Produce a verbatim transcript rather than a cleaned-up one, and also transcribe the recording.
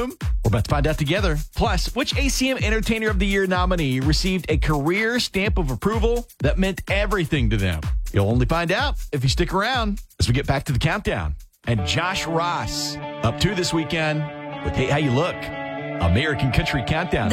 room? We're about to find out together. Plus, which A C M Entertainer of the Year nominee received a career stamp of approval that meant everything to them? You'll only find out if you stick around as we get back to the countdown. And Josh Ross, up to this weekend with Hey How You Look, American Country Countdown.